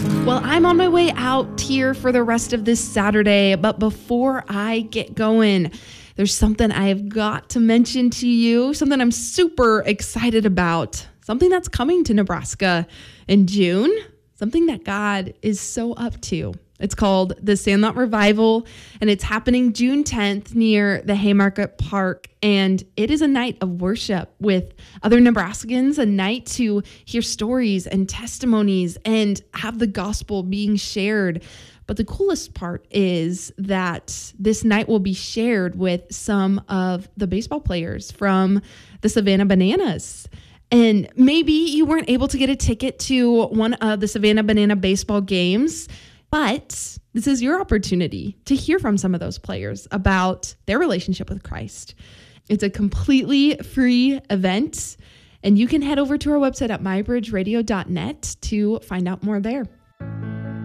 Well, I'm on my way out here for the rest of this Saturday, but before I get going, there's something I have got to mention to you, something I'm super excited about, something that's coming to Nebraska in June, something that God is so up to. It's called the Sandlot Revival, and it's happening June 10th near the Haymarket Park. And it is a night of worship with other Nebraskans, a night to hear stories and testimonies and have the gospel being shared. But the coolest part is that this night will be shared with some of the baseball players from the Savannah Bananas. And maybe you weren't able to get a ticket to one of the Savannah Banana baseball games, but this is your opportunity to hear from some of those players about their relationship with Christ. It's a completely free event, and you can head over to our website at mybridgeradio.net to find out more there.